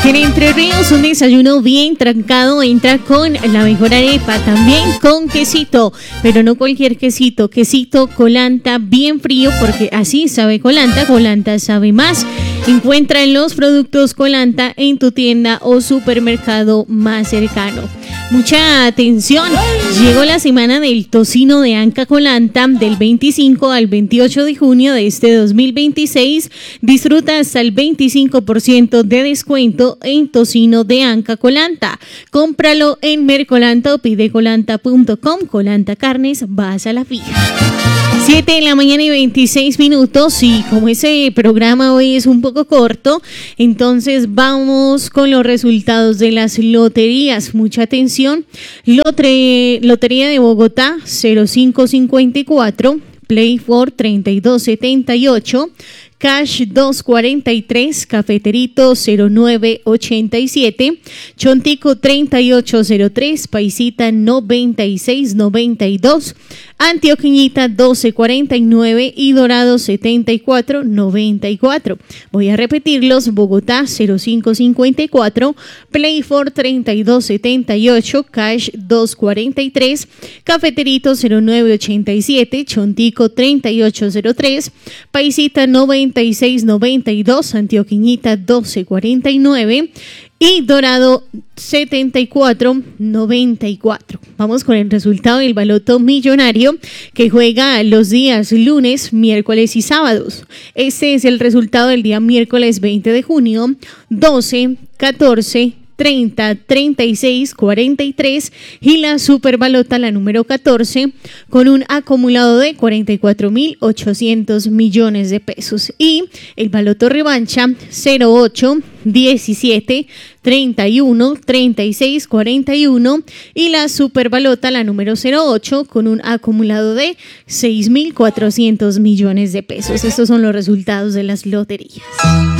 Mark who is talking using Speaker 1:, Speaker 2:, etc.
Speaker 1: Si en Entre Ríos un desayuno bien trancado entra con la mejor arepa, también con quesito, pero no cualquier quesito, quesito Colanta bien frío, porque así sabe Colanta, Colanta sabe más. Encuentra los productos Colanta en tu tienda o supermercado más cercano. Mucha atención, llegó la semana del tocino de Anca Colanta del 25 al 28 de junio de este 2026. Disfruta hasta el 25% de descuento en tocino de Anca Colanta. Cómpralo en Mercolanta o pidecolanta.com. Colanta Carnes, vas a la fija. 7 de la mañana y 26 minutos, y como ese programa hoy es un poco corto, entonces vamos con los resultados de las loterías. Mucha atención. Lotería de Bogotá 0554, Play for 3278, Cash 243, Cafeterito 0987, Chontico 3803, Paisita 9692, Antioqueñita 1249 y Dorado 7494. Voy a repetirlos: Bogotá 0554, Play for 3278, Cash 243, Cafeterito 0987, Chontico 3803, Paisita 9692, Antioqueñita 1249 y Dorado 7494. Vamos con el resultado del baloto millonario, que juega los días lunes, miércoles y sábados. Este es el resultado del día miércoles 20 de junio: 12, 14, 30, 36, 43 y la superbalota, la número 14, con un acumulado de 44.800 millones de pesos. Y el baloto revancha 08, 17, 31, 36, 41 y la superbalota, la número 08, con un acumulado de 6.400 millones de pesos. Estos son los resultados de las loterías.